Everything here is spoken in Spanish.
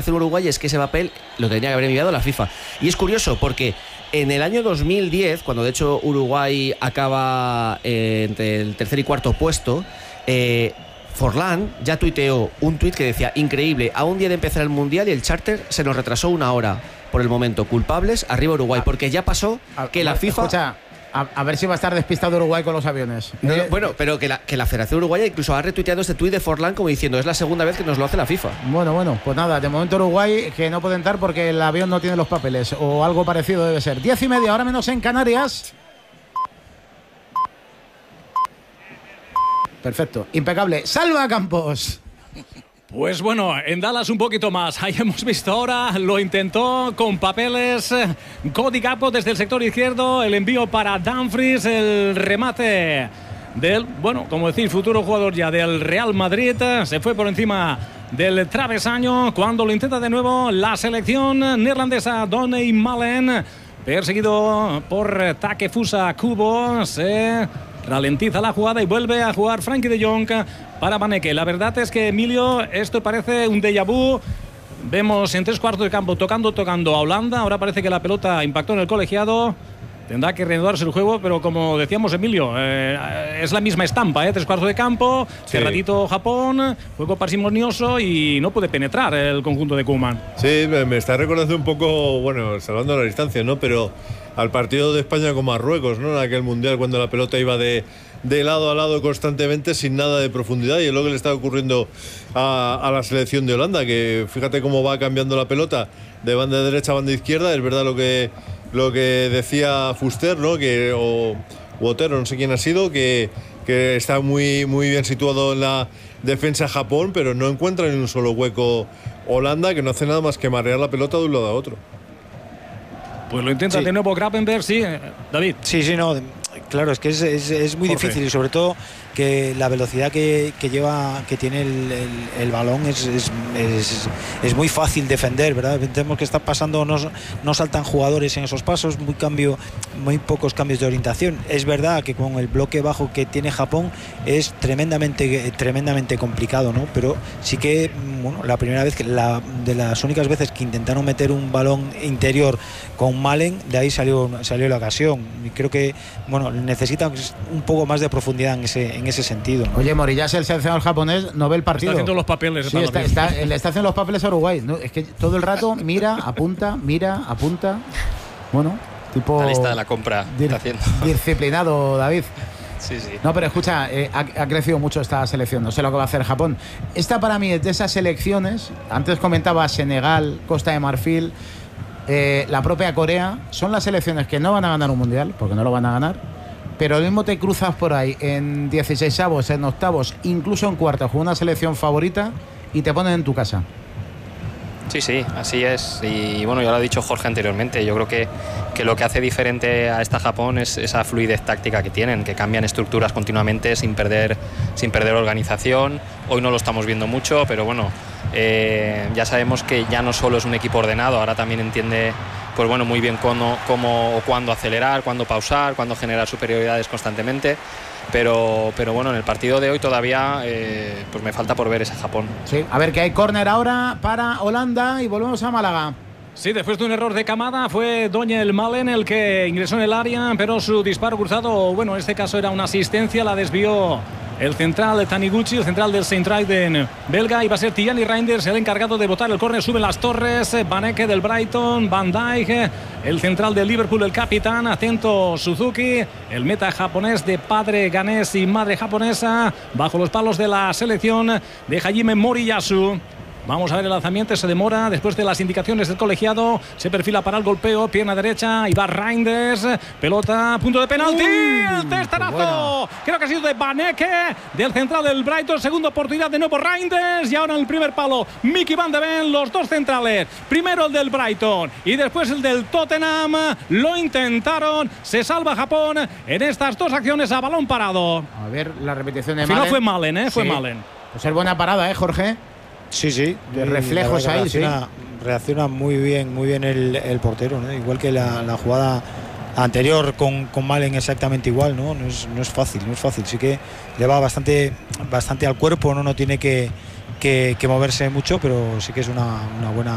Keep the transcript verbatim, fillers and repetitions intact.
Federación Uruguaya es que ese papel lo tenía que haber enviado la FIFA. Y es curioso porque en el año dos mil diez, cuando de hecho Uruguay acaba eh, entre el tercer y cuarto puesto, eh, Forlán ya tuiteó un tuit que decía: increíble, a un día de empezar el Mundial y el charter se nos retrasó una hora. Por el momento, culpables, arriba Uruguay, porque ya pasó que la FIFA... Escucha, a, a ver si va a estar despistado Uruguay con los aviones. No, no, eh, bueno, pero que la, que la Federación Uruguaya incluso ha retuiteado este tuit de Forlán como diciendo: es la segunda vez que nos lo hace la FIFA. Bueno, bueno, pues nada, de momento Uruguay que no puede entrar porque el avión no tiene los papeles, o algo parecido debe ser. Diez y media, ahora menos en Canarias. Perfecto, impecable. ¡Salva Campos! Pues bueno, en Dallas un poquito más. Ahí hemos visto ahora, lo intentó con papeles Cody Gakpo desde el sector izquierdo, el envío para Dumfries, el remate del, bueno, como decís, futuro jugador ya del Real Madrid. Se fue por encima del travesaño cuando lo intenta de nuevo la selección neerlandesa. Donny Malen, perseguido por Takefusa Kubo, se ralentiza la jugada y vuelve a jugar Frenkie de Jong para Baneke. La verdad es que, Emilio, esto parece un déjà vu. Vemos en tres cuartos de campo tocando, tocando a Holanda. Ahora parece que la pelota impactó en el colegiado. Tendrá que reanudarse el juego, pero como decíamos, Emilio, eh, es la misma estampa, ¿eh? Tres cuartos de campo, sí. Cerradito Japón, juego parsimonioso y no puede penetrar el conjunto de Koeman. Sí, me, me está recordando un poco, bueno, salvando la distancia, ¿no? Pero al partido de España con Marruecos, ¿no? En aquel mundial, cuando la pelota iba de, de lado a lado constantemente sin nada de profundidad, y es lo que le está ocurriendo a, a la selección de Holanda, que fíjate cómo va cambiando la pelota de banda derecha a banda izquierda. Es verdad lo que lo que decía Fuster, ¿no? Que, o Otero, no sé quién ha sido, que, que está muy, muy bien situado en la defensa Japón, pero no encuentra ni un solo hueco Holanda, que no hace nada más que marear la pelota de un lado a otro. Pues lo intenta sí. de nuevo Grappenberg, sí, David. Sí, sí, no, claro, es que es, es, es muy Jorge. difícil, y sobre todo que la velocidad que, que lleva, que tiene el, el, el balón es, es, es, es muy fácil defender, ¿verdad? Tenemos que estar pasando, no, no saltan jugadores en esos pasos, muy cambio, muy pocos cambios de orientación. Es verdad que con el bloque bajo que tiene Japón es tremendamente, tremendamente complicado, ¿no? Pero sí que, bueno, la primera vez que la, de las únicas veces que intentaron meter un balón interior con Malen, de ahí salió, salió la ocasión. Y creo que, bueno, necesitan un poco más de profundidad en ese, en ese sentido, ¿no? Oye, Morillas, el seleccionador japonés, no ve el partido. Está haciendo los papeles. Sí, está, está, le está haciendo los papeles a Uruguay, ¿no? Es que todo el rato mira, apunta, mira, apunta. Bueno, tipo... La lista de la compra está haciendo. Disciplinado, David. Sí, sí. No, pero escucha, eh, ha, ha crecido mucho esta selección. No sé lo que va a hacer Japón. Esta para mí es de esas selecciones. Antes comentaba Senegal, Costa de Marfil, eh, la propia Corea. Son las selecciones que no van a ganar un mundial, porque no lo van a ganar. Pero lo mismo te cruzas por ahí en dieciseisavos, en octavos, incluso en cuartos, con una selección favorita y te ponen en tu casa. Sí, sí, así es. Y bueno, ya lo ha dicho Jorge anteriormente. Yo creo que, que lo que hace diferente a esta Japón es esa fluidez táctica que tienen, que cambian estructuras continuamente sin perder, sin perder organización. Hoy no lo estamos viendo mucho, pero bueno, eh, ya sabemos que ya no solo es un equipo ordenado, ahora también entiende, pues bueno, muy bien cómo, cómo o cuándo acelerar, cuándo pausar, cuándo generar superioridades constantemente. Pero, pero bueno, en el partido de hoy todavía eh, pues me falta por ver ese Japón. Sí, a ver que hay córner ahora para Holanda y volvemos a Málaga. Sí, después de un error de Kamada fue Daniel Malen el que ingresó en el área, pero su disparo cruzado, bueno, en este caso era una asistencia, la desvió el central de Taniguchi, el central del Sint-Truiden belga, y va a ser Tijani Reinders el encargado de botar el córner. Suben las torres, Baneke del Brighton, Van Dijk, el central del Liverpool, el capitán, atento Suzuki, el meta japonés de padre ganés y madre japonesa, bajo los palos de la selección de Hajime Moriyasu. Vamos a ver el lanzamiento, se demora después de las indicaciones del colegiado, se perfila para el golpeo, pierna derecha, y va Reinders, pelota, punto de penalti, el testarazo, bueno. Creo que ha sido de Baneke, del central del Brighton, segunda oportunidad de nuevo Reinders, y ahora en el primer palo Mickey Van de Ven, los dos centrales, primero el del Brighton y después el del Tottenham, lo intentaron, se salva Japón en estas dos acciones a balón parado. A ver la repetición de Al final Malen. fue Malen, ¿eh? Fue sí. Malen. Pues es buena parada, ¿eh, Jorge? Sí, sí. De reflejos ahí, reacciona, sí. Reacciona muy bien, muy bien el, el portero, ¿no? Igual que la, la jugada anterior con, con Malen, exactamente igual, ¿no? No es, no es fácil, no es fácil. Sí que le va bastante, bastante al cuerpo, ¿no? No tiene que, que, que moverse mucho, pero sí que es una, una buena